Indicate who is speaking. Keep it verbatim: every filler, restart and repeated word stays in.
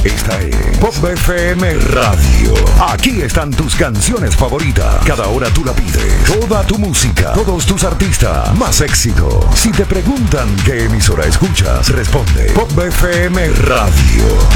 Speaker 1: Esta es Pop F M Radio. Aquí están tus canciones favoritas. Cada hora tú la pides. Toda tu música, todos tus artistas, más éxito. Si te preguntan qué emisora escuchas, responde Pop F M Radio.